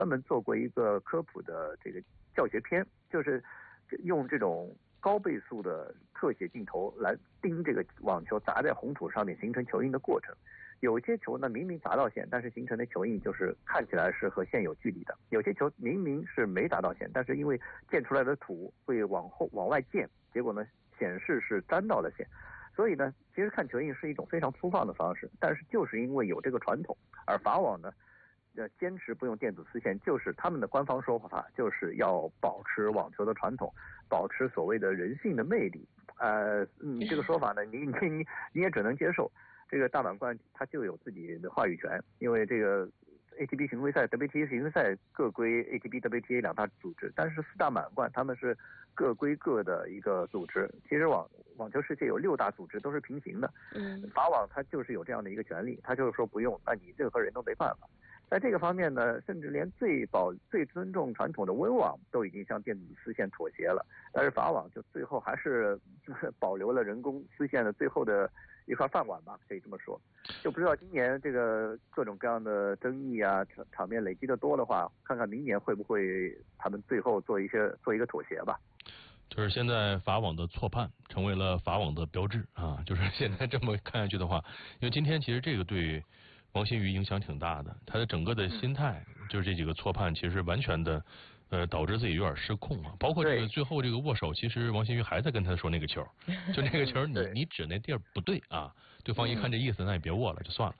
专门做过一个科普的这个教学片，就是用这种高倍速的特写镜头来盯这个网球砸在红土上面形成球印的过程。有些球呢明明砸到线，但是形成的球印就是看起来是和线有距离的；有些球明明是没砸到线，但是因为溅出来的土会往外溅，结果呢显示是沾到了线。所以呢，其实看球印是一种非常粗放的方式，但是就是因为有这个传统，而法网呢坚持不用电子丝线，就是他们的官方说法，就是要保持网球的传统，保持所谓的人性的魅力。这个说法呢，你也只能接受。这个大满贯它就有自己的话语权，因为这个 ATP 巡回赛、WTA 巡回赛各归 ATP、WTA 两大组织，但是4大满贯他们是各归各的一个组织。其实网球世界有6大组织都是平行的，法网它就是有这样的一个权利，它就是说不用，那你任何人都没办法。在这个方面呢，甚至连最尊重传统的温网都已经向电子丝线妥协了，但是法网就最后还是保留了人工丝线的最后的一块饭碗吧，可以这么说。就不知道今年这个各种各样的争议啊，场面累积的多的话，看看明年会不会他们最后做一个妥协吧。 就是现在法网的错判成为了法网的标志啊！就是现在这么看下去的话，因为今天其实这个对王欣瑜影响挺大的，他的整个的心态就是这几个错判，其实完全的导致自己有点失控啊。包括这个最后这个握手，其实王欣瑜还在跟他说那个球，就那个球你指那地儿不对啊，对方一看这意思，那也别握了，就算了。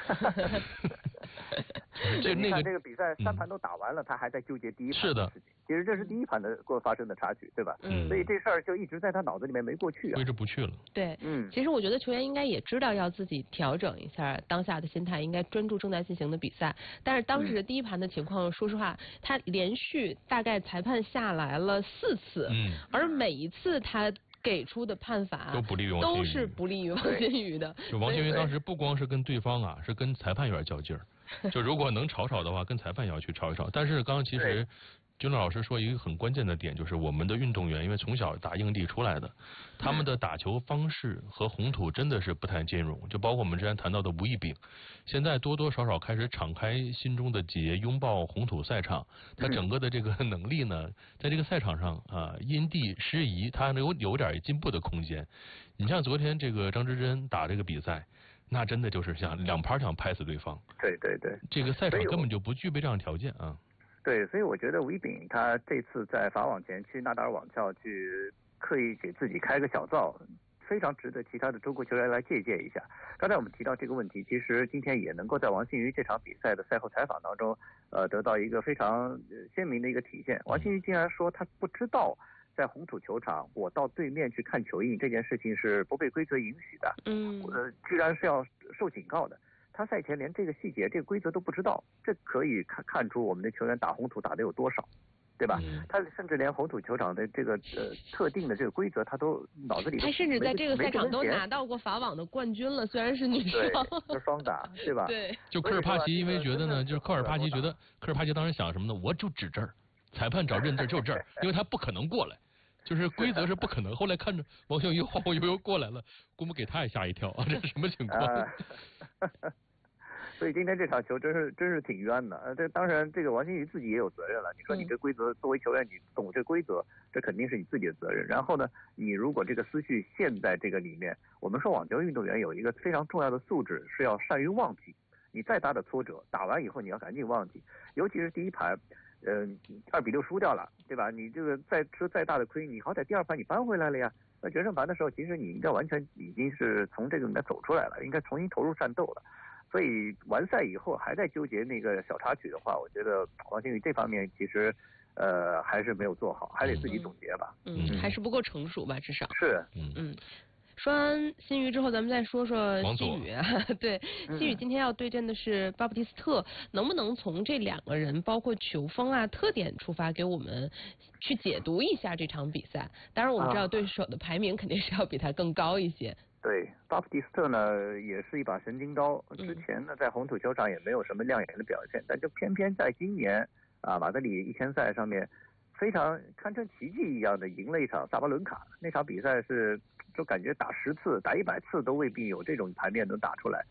你看这个比赛3盘都打完了，他还在纠结第一盘的事情。其实这是第一盘的发生的插曲，对吧？所以这事儿就一直在他脑子里面没过去啊， 挥之不去了。 对，其实我觉得球员应该也知道要自己调整一下当下的心态，应该专注正在进行的比赛。但是当时第一盘的情况，说实话，他连续大概裁判下来了4次，而每一次他给出的判罚都不利于王欣瑜， 都是不利于王欣瑜的。 就王欣瑜当时不光是跟对方啊，是跟裁判有点较劲儿。就如果能吵的话，跟裁判也要去吵一吵。但是刚刚其实军乐老师说一个很关键的点，就是我们的运动员因为从小打硬地出来的，他们的打球方式和红土真的是不太兼容。就包括我们之前谈到的吴亦丙，现在多多少少开始敞开心中的结，拥抱红土赛场。他整个的这个能力呢，在这个赛场上啊，因地适宜，他有点进步的空间。你像昨天这个张之臻打这个比赛，那真的就是像2盘想拍死对方。 对， 这个赛场根本就不具备这样条件啊。 对，所以我觉得吴亦丙他这次在法网前去纳达尔网校去刻意给自己开个小灶，非常值得其他的中国球员来借鉴一下。刚才我们提到这个问题，其实今天也能够在王欣瑜这场比赛的赛后采访当中，得到一个非常鲜明的一个体现。王欣瑜竟然说他不知道在红土球场我到对面去看球印这件事情是不被规则允许的，居然是要受警告的。他赛前连这个细节、这个规则都不知道，这可以看出我们的球员打红土打的有多少，对吧？他甚至连红土球场的这个特定的这个规则，他都脑子里他甚至在这个赛场都拿到过法网的冠军了，虽然是女双， 是双打，对吧？ 对。 就科尔帕奇因为觉得呢，就是科尔帕奇觉得科尔帕奇当时想什么呢？我就指这儿，裁判找认字就这儿，因为他不可能过来。就是规则是不可能。后来看着王欣瑜晃晃悠悠过来了，估摸给他也吓一跳啊！这是什么情况？ 所以今天这场球真是挺冤的。这当然，这个王欣瑜自己也有责任了。你说你这规则，作为球员，你懂这规则，这肯定是你自己的责任。然后呢，你如果这个思绪陷在这个里面，我们说网球运动员有一个非常重要的素质是要善于忘记。你再大的挫折，打完以后你要赶紧忘记，尤其是第一盘。2比6输掉了，对吧？你这个吃再大的亏，你好歹第2盘你扳回来了呀。那决胜盘的时候，其实你应该完全已经是从这个里面走出来了，应该重新投入战斗了。所以完赛以后还在纠结那个小插曲的话，我觉得王欣瑜这方面其实还是没有做好，还得自己总结吧。 还是不够成熟吧，至少是。 说完欣瑜之后，咱们再说说西语啊。对，西语今天要对阵的是巴布蒂斯特，能不能从这2个人包括球风啊特点出发，给我们去解读一下这场比赛？当然我们知道对手的排名肯定是要比他更高一些。 对，巴布蒂斯特呢也是一把神经刀，之前呢在红土球场也没有什么亮眼的表现，但就偏偏在今年马德里1000赛上面非常堪称奇迹一样的赢了一场萨巴伦卡。那场比赛是就感觉打10次打100次都未必有这种盘面能打出来。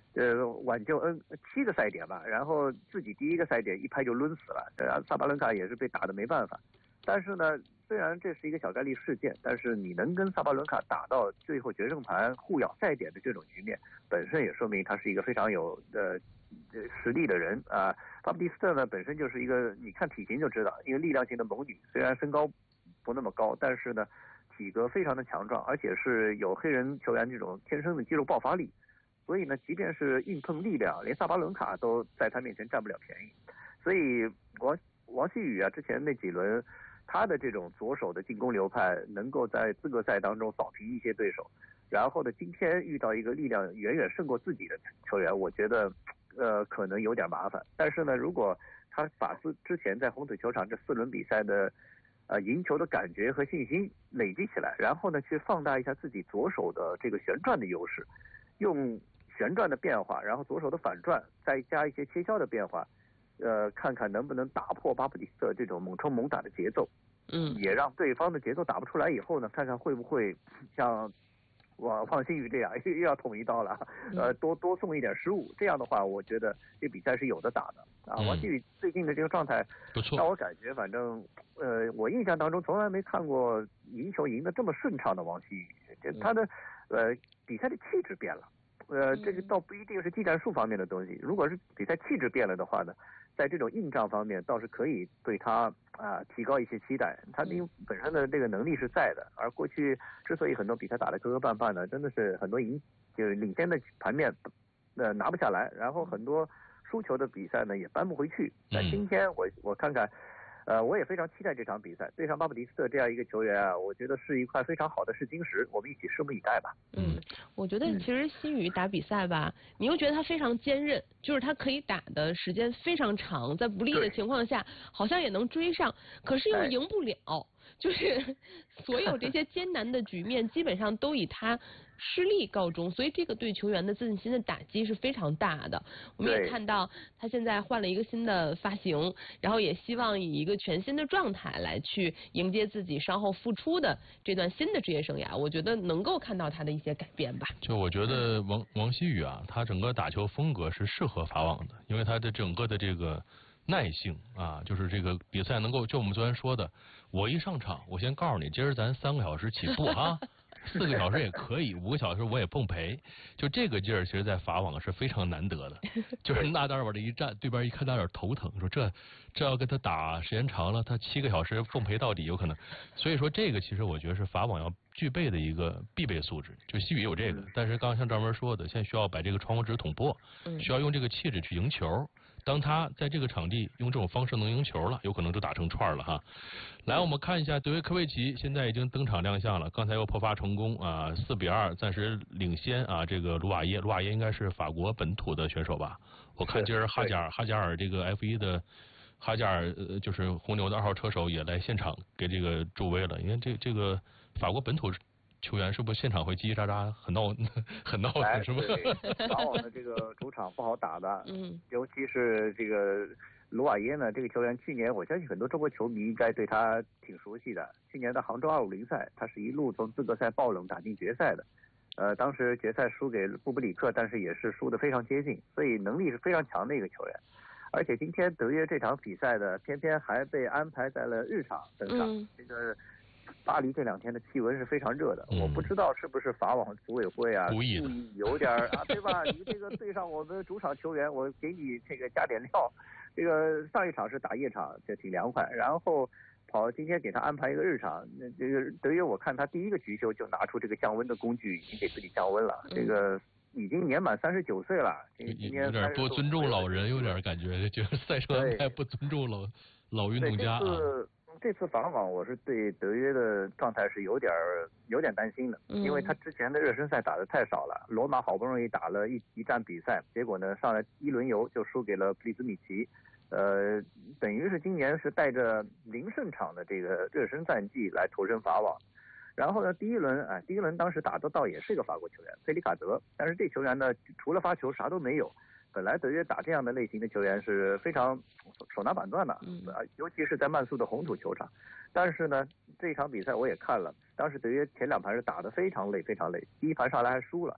挽救7个赛点吧，然后自己第1个赛点一拍就抡死了，萨巴伦卡也是被打得没办法。但是呢，虽然这是一个小概率事件，但是你能跟萨巴伦卡打到最后决胜盘互咬赛点的这种局面，本身也说明他是一个非常有实力的人啊。巴布蒂斯特呢本身就是一个，你看体型就知道，一个力量型的猛女，虽然身高不那么高，但是呢体格非常的强壮，而且是有黑人球员这种天生的肌肉爆发力。所以呢，即便是硬碰力量，连萨巴伦卡都在他面前占不了便宜。所以王曦雨啊，之前那几轮他的这种左手的进攻流派，能够在资格赛当中扫平一些对手。然后呢，今天遇到一个力量远远胜过自己的球员，我觉得可能有点麻烦。但是呢，如果他把之前在红土球场这4轮比赛的赢球的感觉和信心累积起来，然后呢去放大一下自己左手的这个旋转的优势，用旋转的变化，然后左手的反转，再加一些切削的变化，看看能不能打破巴布蒂斯特这种猛冲猛打的节奏，也让对方的节奏打不出来以后呢，看看会不会像王曦雨这样又要捅一刀了，多送一点失误，这样的话，我觉得这比赛是有的打的啊。王曦雨最近的这个状态不错， 让我感觉反正我印象当中从来没看过赢球赢得这么顺畅的王曦雨，他的比赛的气质变了。这个倒不一定是技战术方面的东西，如果是比赛气质变了的话呢，在这种硬仗方面倒是可以对他提高一些期待。他本身的这个能力是在的，而过去之所以很多比赛打得磕磕绊绊呢，真的是很多就是领先的盘面拿不下来，然后很多输球的比赛呢也扳不回去。但今天我看看。我也非常期待这场比赛，对上巴布蒂斯特这样一个球员啊，我觉得是一块非常好的试金石，我们一起拭目以待吧。 我觉得其实曦雨打比赛吧，你又觉得他非常坚韧，就是他可以打的时间非常长，在不利的情况下，好像也能追上，可是又赢不了。就是所有这些艰难的局面，基本上都以他失利告终，所以这个对球员的自信心的打击是非常大的。我们也看到他现在换了一个新的发型，然后也希望以一个全新的状态来去迎接自己稍后复出的这段新的职业生涯。我觉得能够看到他的一些改变吧。 就我觉得王曦雨啊，他整个打球风格是适合法网的，因为他的整个的这个耐性啊，就是这个比赛能够，就我们昨天说的，我一上场，我先告诉你，今儿咱3个小时起步哈，4个小时也可以，5个小时我也奉陪。就这个劲儿，其实在法网是非常难得的。就是纳达尔往这一站，对边一看他有点头疼，说这要跟他打时间长了，他7个小时奉陪到底有可能。所以说这个其实我觉得是法网要具备的一个必备素质。就曦雨有这个，但是刚刚像赵文说的，现在需要把这个窗户纸捅破，需要用这个气质去赢球。当他在这个场地用这种方式能赢球了，有可能就打成串了哈。来，我们看一下德约科维奇现在已经登场亮相了，刚才又破发成功啊，4-2暂时领先啊。这个卢瓦耶应该是法国本土的选手吧？我看今儿哈加尔这个 F1的哈加尔就是红牛的2号车手也来现场给这个助威了，因为这个法国本土球员是不是现场会叽叽喳喳很闹腾是吧？ 法网的这个主场不好打的，尤其是这个卢瓦耶呢，这个球员去年我相信很多中国球迷应该对他挺熟悉的。去年的杭州250赛，他是一路从资格赛爆冷打进决赛的，当时决赛输给布布里克，但是也是输得非常接近，所以能力是非常强的一个球员。而且今天德约这场比赛的偏偏还被安排在了日场登场，这个巴黎这2天的气温是非常热的，我不知道是不是法网组委会啊故意有点对吧？你这个对上我们主场球员，我给你这个加点料。这个上一场是打夜场，就挺凉快，然后今天给他安排一个日场。那这个德约我看他第一个局就拿出这个降温的工具，已经给自己降温了。这个已经年满39岁了，今年有点不尊重老人，有点感觉就是赛程安排不尊重老运动家啊。 这次法网我是对德约的状态是有点担心的，因为他之前的热身赛打得太少了，罗马好不容易打了一站比赛，结果呢上来1轮游就输给了普利兹米奇，等于是今年是带着0胜场的这个热身战绩来投身法网。然后呢，第一轮当时打的倒也是个法国球员菲利卡德，但是这球员呢除了发球啥都没有。本来德约打这样的类型的球员是非常手拿板钻的，尤其是在曼苏的红土球场。但是呢，这场比赛我也看了，当时德约前2盘是打得非常累，第1盘上来还输了，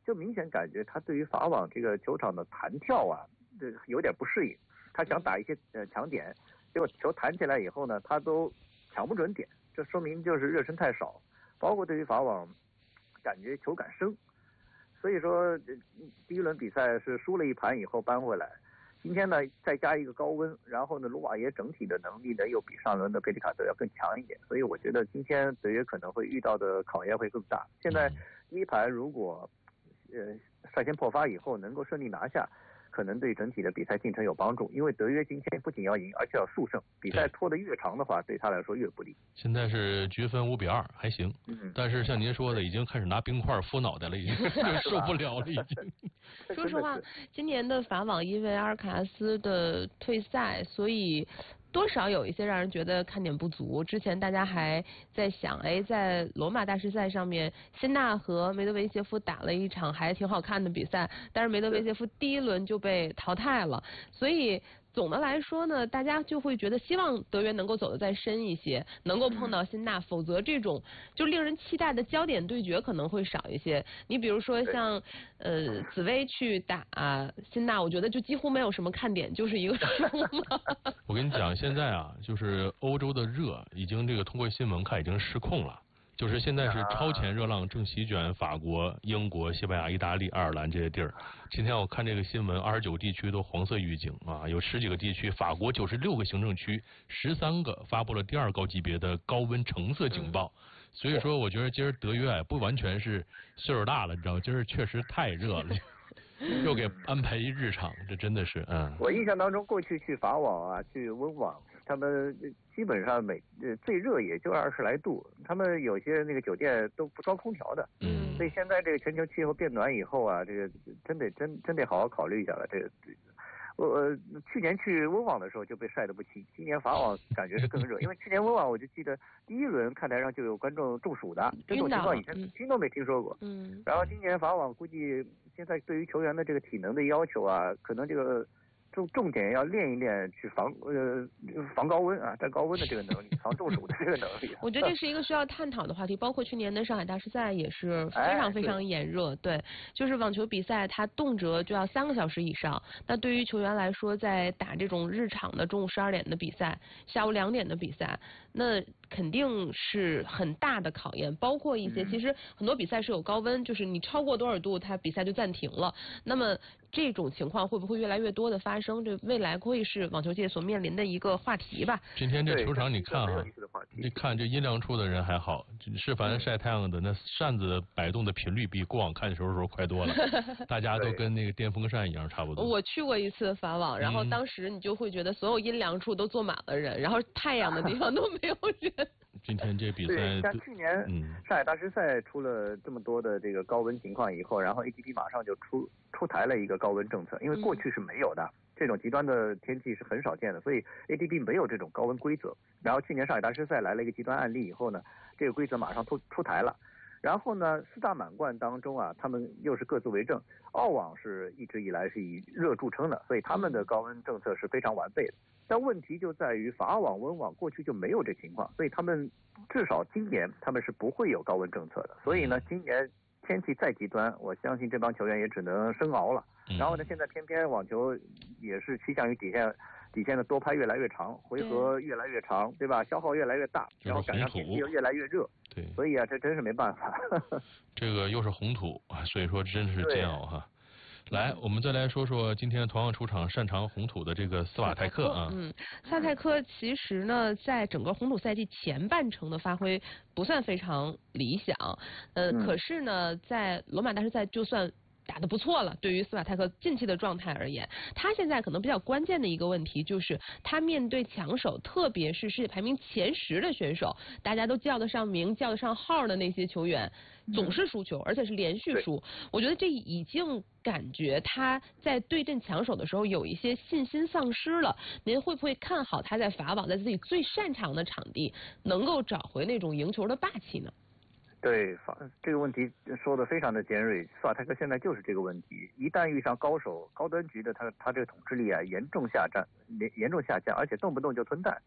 就明显感觉他对于法网这个球场的弹跳啊，这有点不适应。他想打一些强点，结果球弹起来以后呢，他都抢不准点，这说明就是热身太少。包括对于法网，感觉球感生。所以说，第一轮比赛是输了一盘以后扳回来。今天呢，再加一个高温，然后呢，卢瓦耶整体的能力呢又比上轮的佩里卡特要更强一点，所以我觉得今天德约可能会遇到的考验会更大。现在第一盘如果率先破发以后能够顺利拿下，可能对整体的比赛进程有帮助，因为德约今天不仅要赢，而且要速胜。比赛拖得越长的话，对他来说越不利。 现在是局分5-2，还行。但是像您说的，已经开始拿冰块敷脑袋了，已经就受不了了，已经。 说实话，今年的法网因为阿尔卡斯的退赛，所以多少有一些让人觉得看点不足。之前大家还在想，在罗马大师赛上面，辛纳和梅德韦杰夫打了一场还挺好看的比赛，但是梅德韦杰夫第一轮就被淘汰了，所以总的来说呢，大家就会觉得希望德约能够走得再深一些，能够碰到辛纳，否则这种就令人期待的焦点对决可能会少一些。你比如说像紫薇去打辛纳，我觉得就几乎没有什么看点，就是一个输嘛。 我跟你讲，现在啊，就是欧洲的热已经这个通过新闻看已经失控了。就是现在是超前热浪正席卷法国、英国、西班牙、意大利、爱尔兰这些地儿。今天我看这个新闻，29地区都黄色预警啊，有10几个地区，法国96个行政区，13个发布了第2高级别的高温橙色警报。所以说，我觉得今儿德约不完全是岁数大了，你知道吗？今儿确实太热了。又给安排一日场，这真的是我印象当中，过去去法网啊，去温网，他们基本上最热也就20来度，他们有些那个酒店都不装空调的。所以现在这个全球气候变暖以后啊，这个真得好好考虑一下了。这个我去年去温网的时候就被晒得不轻，今年法网感觉是更热，因为去年温网我就记得第一轮看台上就有观众中暑的，这种情况以前听都没听说过。然后今年法网估计现在对于球员的这个体能的要求啊，可能这个重点要练一练去防高温啊，战高温的这个能力，防中暑的这个能力。 我觉得这是一个需要探讨的话题，包括去年的上海大师赛也是非常非常炎热。对，就是网球比赛它动辄就要3个小时以上，那对于球员来说，在打这种日场的中午12点的比赛、下午2点的比赛，那肯定是很大的考验。包括一些其实很多比赛是有高温，就是你超过多少度，它比赛就暂停了。那么这种情况会不会越来越多的发生？这未来会是网球界所面临的一个话题吧。 今天这球场你看你看这阴凉处的人还好，是凡晒太阳的那扇子摆动的频率比过往看球的时候快多了，大家都跟那个电风扇一样差不多。 我去过一次法网，然后当时你就会觉得所有阴凉处都坐满了人，然后太阳的地方都没有人。 今天这比赛， 像去年上海大师赛出了这么多的这个高温情况以后，然后 ATP 马上就出台了一个高温政策，因为过去是没有的，这种极端的天气是很少见的，所以 ATP 没有这种高温规则。然后去年上海大师赛来了一个极端案例以后呢，这个规则马上出台了。然后呢，4大满贯当中啊，他们又是各自为政。澳网是一直以来是以热著称的，所以他们的高温政策是非常完备的。但问题就在于法网、温网过去就没有这情况，所以他们至少今年他们是不会有高温政策的。所以呢，今年天气再极端，我相信这帮球员也只能生熬了。然后呢，现在偏偏网球也是趋向于底线的多拍越来越长，回合越来越长，对吧？消耗越来越大，然后赶上天气又越来越热。 对， 所以啊，这真是没办法。 这个又是红土，所以说真是煎熬哈。来，我们再来说说今天同样出场擅长红土的这个斯瓦泰克啊。 斯瓦泰克其实呢，在整个红土赛季前半程的发挥不算非常理想，可是呢，在罗马大师赛就算打得不错了。对于斯瓦泰克近期的状态而言，他现在可能比较关键的一个问题就是他面对强手，特别是世界排名前10的选手，大家都叫得上名、叫得上号的那些球员，总是输球，而且是连续输。我觉得这已经感觉他在对阵强手的时候有一些信心丧失了。您会不会看好他在法网在自己最擅长的场地能够找回那种赢球的霸气呢？ 对，这个问题说的非常的尖锐。斯瓦泰克现在就是这个问题，一旦遇上高手、高端局的，他这个统治力啊严重下降，而且动不动就吞蛋。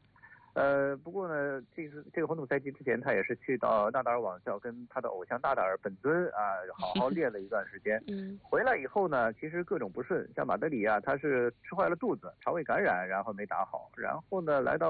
不过呢，这个红土赛季之前，他也是去到纳达尔网校跟他的偶像纳达尔本尊啊，好好练了一段时间。回来以后呢，其实各种不顺，像马德里啊，他是吃坏了肚子，肠胃感染，然后没打好，然后呢来到